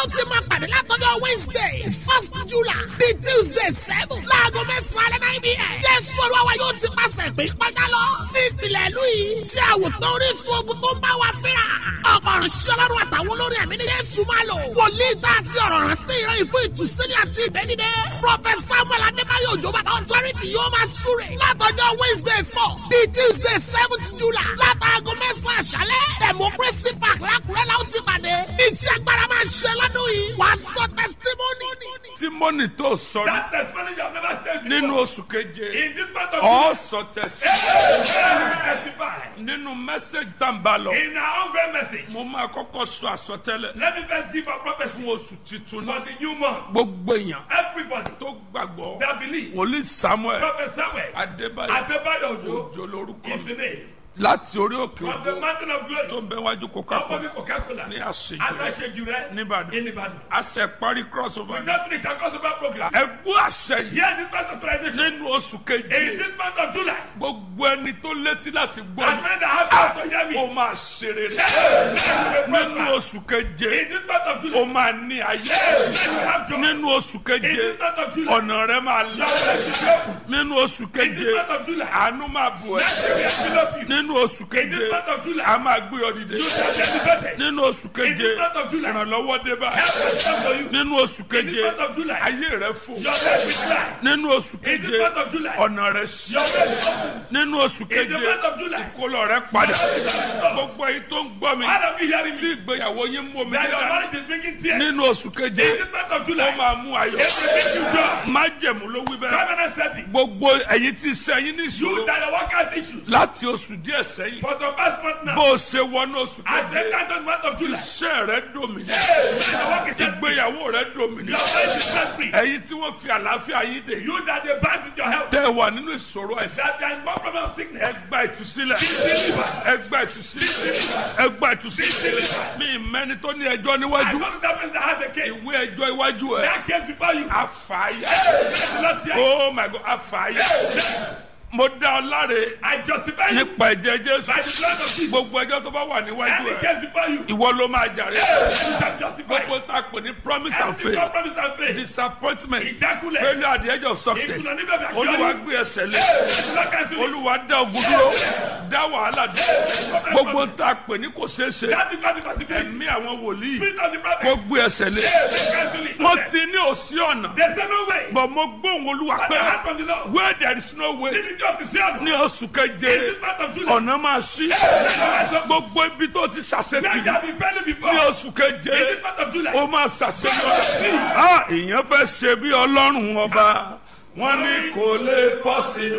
láti máa pàdé látọjọ́ Wednesday 1st July di Tuesday 7 láago 9 a.m. Jésù Olúwa yóò ti pàṣẹ pé kọjá lọ sí ìpìlẹ̀ ìlú yìí. Ṣé àwòtán orísun ogun tó ń bá wa fíra? Ọ̀pọ̀ ìránṣẹ́ Ọlọ́run àtàwọn olórí ẹ̀mí ni Jésù máa lò. Wòlíì tá a fi ọ̀rọ̀ rán sí ìran ìfún ìtúsílẹ̀ àti ìgbẹ́nidé. Prophet Samuel Adébáyọ̀ Òjó Bàbá Authority yóò máa súre. Látọjọ́ Wednesday 4 di Tuesday 7th July. Látàgọ́ 9 àṣálẹ́. Democracy Park lákùrẹ́ la ó ti pàdé. Iṣẹ́ agbára máa ṣe lọ́dún yìí. Wàá sọ testimony. Tímọ́nì tó sọ That testimony you have never said before. nínú oṣù keje. In this month of Ó July, sọ testimony. testify. Nínú mẹ́sẹ̀gì tá n bá lọ. In our ongoing message, Mo máa kọ́kọ́ sọ àsọtẹ́lẹ̀ let me first give a prophecy fún oṣù titun for náà. the new month. Gbogbo èèyàn Everybody tó gbàgbọ́. that believe, Wòlíì Samuel Prophet Samuel Adébáyọ̀ Adebayo Ojo Òjó lórúkọ is mi. the name. Láti orí òkè From the ògo mountain of glory, tó ń bẹ wájú Coca-Cola opposite Coca-Cola, ní àṣejù Adáṣejùrẹ́, Níbàdàn. in Ìbàdàn. Àṣẹ parí crossover. We just finished our crossover program. Ẹgbẹ́ àṣẹ yìí Here this month of authorization. nínú oṣù In keje. this month of July, Gbogbo ẹni tó létí láti gbọ́ and mi. when I have God to hear me, Ó máa ṣe rere. you will Nínú prosper. oṣù keje. In this month of July, Ó máa ní ayé. you have joy. Nínú oṣù In keje. this month of July, Ọ̀nà rẹ máa your là. life is open. Nínú oṣù In keje. this month of July, Àánú máa bù ẹ́. let me envelop you. Nínú oṣù In keje. this month of July, A máa gbé ọ dìde. you shall be elevated. Nínú oṣù In keje. this month of July, Ìrànlọ́wọ́ dé bá. help has come for you. Nínú oṣù In keje. this month of July, Ayé rẹ fò. your life is life. Nínú oṣù In this keje. month of July, Ọ̀nà rẹ ṣí. your way is open. Nínú oṣù In the keje. month of July, Ìkólọ rẹ padà. stop. Gbogbo èyí tó ń gbọ́ mi. All of you hearing Tí me, ìgbéyàwó yín mú omi that your dídá. marriage is bringing tears. Nínú oṣù In keje. this month of Ó July, máa mú ayọ̀. everything you joy. Májẹ̀mú ló wí bẹ́ẹ̀. Covenant setting. Gbogbo ẹ̀yin tí sẹ́yìn ní You ìṣòro that your workers issues. láti oṣù díẹ̀ sẹ́yìn. For some past month now, Bó o ṣe wọnú oṣù as they keje. enter the month of July, Iṣẹ́ rẹ dòmìnira. your work is set free. Ìgbéyàwó rẹ Your dòmìnira. life is set free. Ẹ̀yin tí wọ́n fi àlàáfíà yín dè. You that they bind with your health, Tẹ́ ẹ wà nínú ìṣòro ẹ̀sìn. that they are in one problem of Ẹ sickness, gba ìtúsílẹ̀. deliver. Ẹ gba ìtúsílẹ̀. Ẹ gba ìtúsílẹ̀. Mi ìmẹ́ni tó ní ẹjọ́ I níwájú. go to that person that has a case. Ìwé ẹjọ́ iwájú ẹ̀. That case before you. Àfààyà. Let the Lord hear you. Oh my God, àfààyà. Mo dá ọ láre I justify you nípa ẹ̀jẹ̀ Jésù. by the blood of Jesus. Gbogbo ẹjọ́ tó bá wà níwájú Any ẹ̀. case before you, Ìwọ ló máa jàre. you shall justify. Gbogbo tá a pè ní promise and Everything faith. God promised and faith. Disappointment. Ìjákulẹ̀. Failure at the edge of success. Ìkùnà níbẹ̀ bí Olúwa àṣeyọrí. gbé ẹsẹ̀ lé. Lord cancel it. Olúwa dá ogun dúró. Dá wàhálà dúró. Gbogbo tá a pè ní kò ṣeé ṣe. That is not the possibility. Ẹ̀mí àwọn wòlíì Spirit of the kó prophet. gbé ẹsẹ̀ lé. Cancel it. Mo ti ní òsí ọ̀nà. There's no way. Bọ̀ mo gbóhùn Olúwa But the pé hand from the Lord. where there is no way. Didn't just to see on. Ní oṣù keje In this month of July. ọ̀nà máa ṣí. Gbogbo ibi tó ti ṣàṣetì Where you have been failing before. ní oṣù keje In this month of July. ó máa ṣàṣeyọrí. Ìyẹn fẹ́ ṣe bí Ọlọ́run ọba wọ́n ní kò lè pọ̀ sí i.